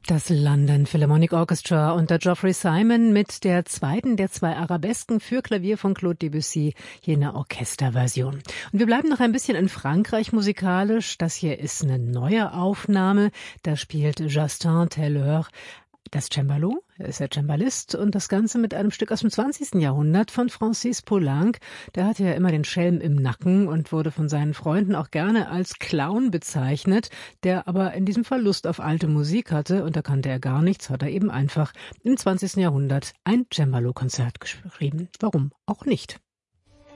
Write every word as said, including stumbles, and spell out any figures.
Das London Philharmonic Orchestra unter Geoffrey Simon mit der zweiten der zwei Arabesken für Klavier von Claude Debussy, hier in der Orchesterversion. Und wir bleiben noch ein bisschen in Frankreich musikalisch. Das hier ist eine neue Aufnahme. Da spielt Justin Teller das Cembalo, er ist ja Cembalist, und das Ganze mit einem Stück aus dem zwanzigsten Jahrhundert von Francis Poulenc. Der hatte ja immer den Schelm im Nacken und wurde von seinen Freunden auch gerne als Clown bezeichnet, der aber in diesem Fall Lust auf alte Musik hatte, und da kannte er gar nichts, hat er eben einfach im zwanzigsten Jahrhundert ein Cembalo-Konzert geschrieben. Warum auch nicht?